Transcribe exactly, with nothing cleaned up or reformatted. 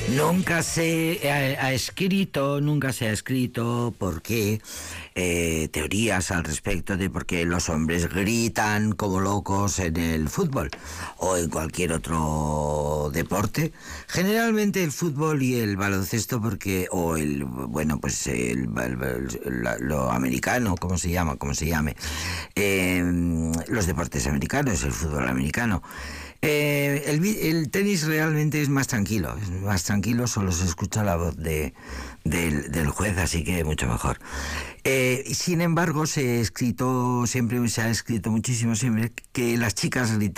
Nunca se ha, ha escrito, nunca se ha escrito por qué eh, teorías al respecto de por qué los hombres gritan como locos en el fútbol o en cualquier otro deporte. Generalmente el fútbol y el baloncesto, porque o el bueno pues el, el, el, lo americano, ¿cómo se llama? ¿Cómo se llame? Eh, los deportes americanos, el fútbol americano. Eh, el, el tenis realmente es más tranquilo, es más tranquilo, solo se escucha la voz de, del, del juez, así que mucho mejor. Eh, sin embargo, se ha escrito siempre, se ha escrito muchísimo siempre que las chicas gritan